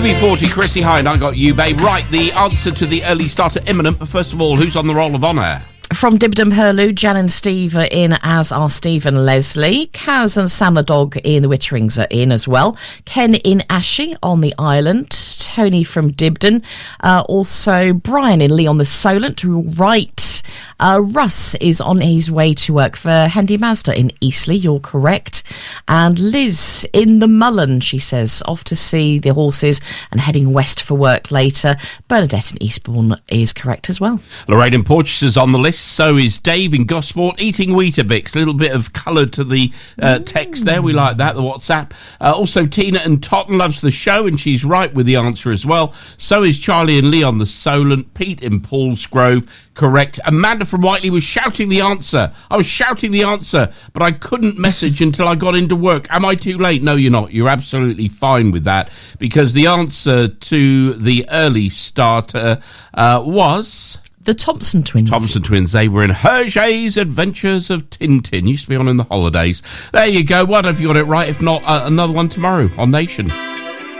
UB40, Chrissy Hine, I got you, babe. Right, the answer to the early starter imminent, but first of all, who's on the roll of honour? From Dibdom Hurley, Jan and Steve are in, as are Steve and Leslie. Kaz and Sam the dog in the Witterings are in as well. Ken in Ashy on the island. Tony from Dibden. Also Brian in Leon the Solent. Right. Russ is on his way to work for Handy Mazda in Eastleigh. You're correct. And Liz in the Mullen, she says, off to see the horses and heading west for work later. Bernadette in Eastbourne is correct as well. Lorraine in Porteous is on the list. So is Dave in Gosport, eating Weetabix. A little bit of colour to the text there. We like that, the WhatsApp. Also, Tina in Totten loves the show, and she's right with the answer as well. So is Charlie and Leon the Solent. Pete in Paulsgrove, correct. Amanda from Whiteley was shouting the answer. I was shouting the answer, but I couldn't message until I got into work. Am I too late? No, you're not. You're absolutely fine with that, because the answer to the early starter was... the Thompson Twins. Thompson Twins. They were in Hergé's Adventures of Tintin. Used to be on in the holidays. There you go. What have you got it right? If not, another one tomorrow on Nation.